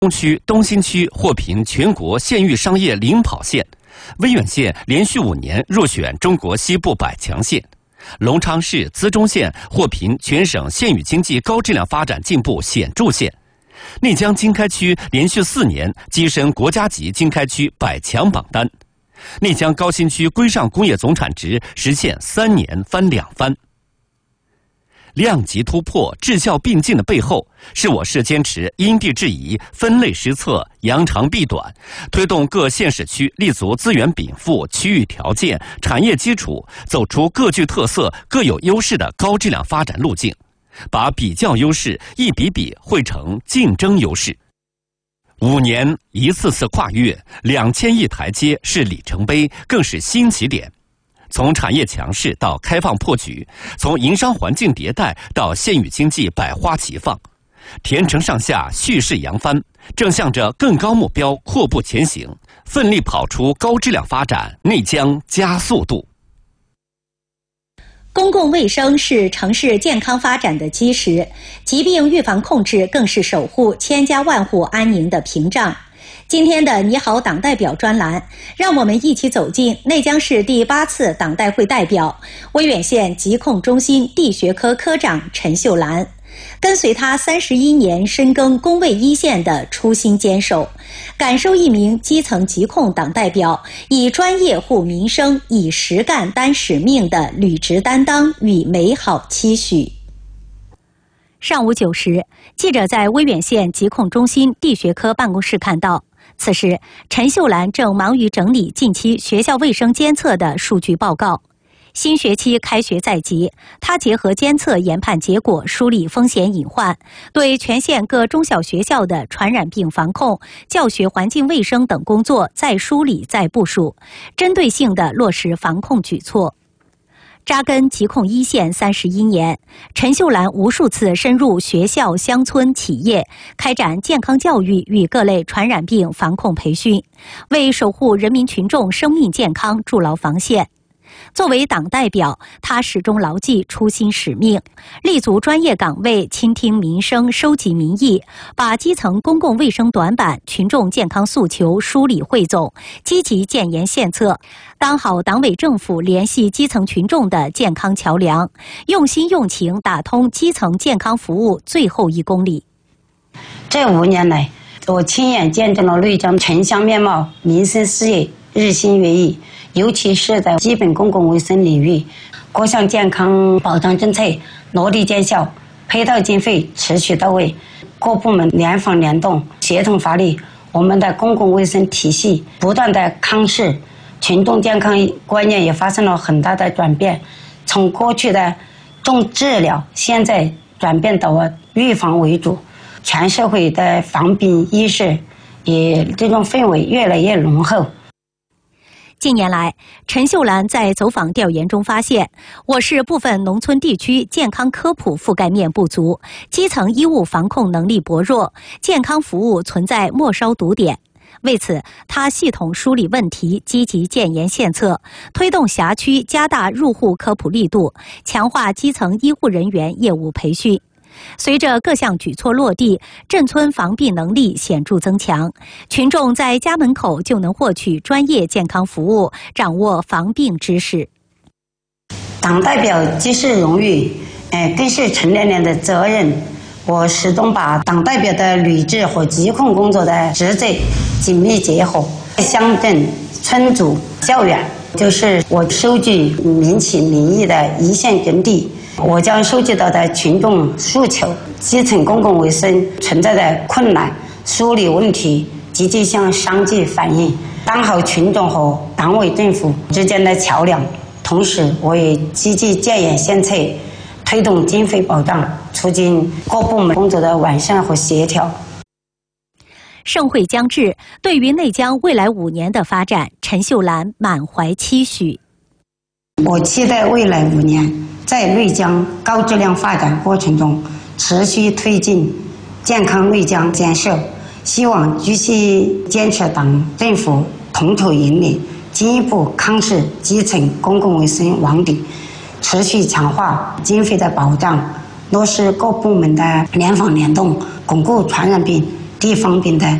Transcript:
东区、东新区获评全国县域商业领跑县，威远县连续5年入选中国西部100强县，隆昌市资中县获评全省县域经济高质量发展进步显著县，内江经开区连续4年跻身国家级经开区100强榜单，内江高新区规上工业总产值实现3年翻2番。量级突破、质效并进的背后，是我市坚持因地制宜、分类施策、扬长避短，推动各县市区立足资源禀赋、区域条件、产业基础，走出各具特色、各有优势的高质量发展路径，把比较优势一笔笔汇成竞争优势。5年一次次跨越，2000亿台阶是里程碑，更是新起点。从产业强势到开放破局，从营商环境迭代到县域经济百花齐放，田城上下蓄势扬帆，正向着更高目标阔步前行，奋力跑出高质量发展，内江加速度。 公共卫生是城市健康发展的基石，疾病预防控制更是守护千家万户安宁的屏障。今天的你好党代表专栏，让我们一起走进内江市第8次党代会代表、威远县疾控中心地学科科长陈秀兰，跟随他31年深耕公卫一线的初心坚守，感受一名基层疾控党代表以专业护民生、以实干担使命的履职担当与美好期许。上午9时，记者在威远县疾控中心地学科办公室看到，此时陈秀兰正忙于整理近期学校卫生监测的数据报告。新学期开学在即，他结合监测研判结果，梳理风险隐患，对全县各中小学校的传染病防控、教学环境卫生等工作再梳理再部署，针对性地落实防控举措。扎根疾控一线31年，陈秀兰无数次深入学校、乡村、企业，开展健康教育与各类传染病防控培训，为守护人民群众生命健康筑牢防线。作为党代表，他始终牢记初心使命，立足专业岗位，倾听民生，收集民意，把基层公共卫生短板、群众健康诉求梳理汇总，积极建言献策，当好党委政府联系基层群众的健康桥梁，用心用情打通基层健康服务最后1公里。 这5年来，我亲眼见证了内江城乡面貌、民生事业日新月异，尤其是在基本公共卫生领域，各项健康保障政策落地见效，配套经费持续到位，各部门联防联动，协同发力，我们的公共卫生体系不断的康视，群众健康观念也发生了很大的转变，从过去的重治疗，现在转变到了预防为主，全社会的防病意识也这种氛围越来越浓厚。 近年来，陈秀兰在走访调研中发现，我市部分农村地区健康科普覆盖面不足，基层医务防控能力薄弱，健康服务存在末梢堵点。为此，他系统梳理问题，积极建言献策，推动辖区加大入户科普力度，强化基层医护人员业务培训。随着各项举措落地，镇村防病能力显著增强，群众在家门口就能获取专业健康服务，掌握防病知识。 党代表既是荣誉，更是成年人的责任。我始终把党代表的履职和疾控工作的职责紧密结合，乡镇、村组、校园，就是我收集民情民意的一线根地。我将收集到的群众诉求、基层公共卫生存在的困难，梳理问题，积极向上级反映，当好群众和党委政府之间的桥梁。同时，我也积极建言献策，推动经费保障，促进各部门工作的完善和协调。 盛会将至，对于内江未来5年的发展，陈秀兰满怀期许。 我期待未来5年，在内江高质量发展过程中，持续推进健康内江建设，希望继续坚持党政府统筹引领，进一步康视基层公共卫生网点，持续强化经费的保障，落实各部门的联防联动，巩固传染病地方病态。